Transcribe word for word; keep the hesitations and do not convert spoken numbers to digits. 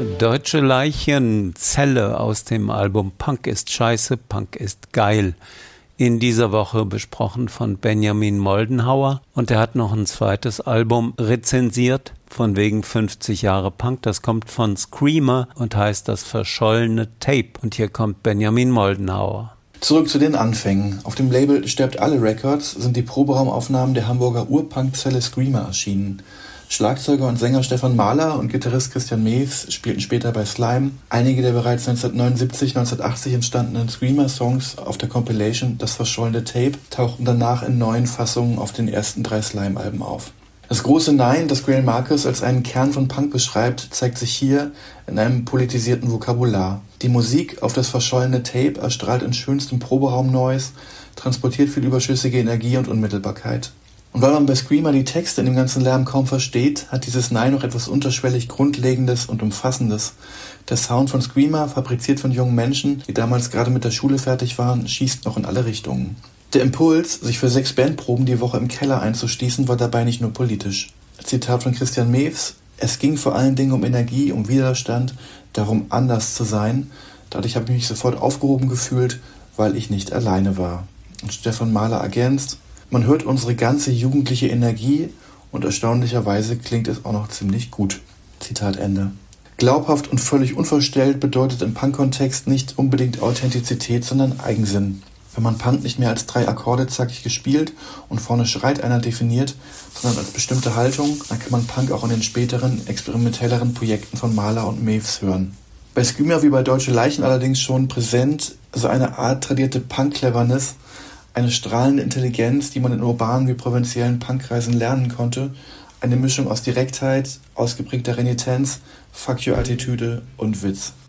Deutsche Leichenzelle aus dem Album Punk ist scheiße, Punk ist geil. In dieser Woche besprochen von Benjamin Moldenhauer. Und er hat noch ein zweites Album rezensiert, von wegen fünfzig Jahre Punk. Das kommt von Screamer und heißt Das verschollene Tape. Und hier kommt Benjamin Moldenhauer. Zurück zu den Anfängen. Auf dem Label Sterbt alle Records sind die Proberaumaufnahmen der Hamburger Urpunk-Zelle Screamer erschienen. Schlagzeuger und Sänger Stefan Mahler und Gitarrist Christian Mews spielten später bei Slime. Einige der bereits neunzehnhundertneunundsiebzig, neunzehnhundertachtzig entstandenen Screamer-Songs auf der Compilation Das verschollene Tape tauchten danach in neuen Fassungen auf den ersten drei Slime-Alben auf. Das große Nein, das Greil Marcus als einen Kern von Punk beschreibt, zeigt sich hier in einem politisierten Vokabular. Die Musik auf das verschollene Tape erstrahlt in schönstem Proberaum-Noise, transportiert viel überschüssige Energie und Unmittelbarkeit. Und weil man bei Screamer die Texte in dem ganzen Lärm kaum versteht, hat dieses Nein noch etwas unterschwellig Grundlegendes und Umfassendes. Der Sound von Screamer, fabriziert von jungen Menschen, die damals gerade mit der Schule fertig waren, schießt noch in alle Richtungen. Der Impuls, sich für sechs Bandproben die Woche im Keller einzuschließen, war dabei nicht nur politisch. Zitat von Christian Mews: Es ging vor allen Dingen um Energie, um Widerstand, darum anders zu sein. Dadurch habe ich mich sofort aufgehoben gefühlt, weil ich nicht alleine war. Und Stefan Mahler ergänzt: Man hört unsere ganze jugendliche Energie und erstaunlicherweise klingt es auch noch ziemlich gut. Zitat Ende. Glaubhaft und völlig unverstellt bedeutet im Punk-Kontext nicht unbedingt Authentizität, sondern Eigensinn. Wenn man Punk nicht mehr als drei Akkorde zackig gespielt und vorne schreit einer definiert, sondern als bestimmte Haltung, dann kann man Punk auch in den späteren, experimentelleren Projekten von Mahler und Mews hören. Bei Screamer wie bei Deutsche Leichen allerdings schon präsent so eine Art tradierte Punk-Cleverness, eine strahlende Intelligenz, die man in urbanen wie provinziellen Punkkreisen lernen konnte, eine Mischung aus Direktheit, ausgeprägter Renitenz, Fuck-you-Attitüde und Witz.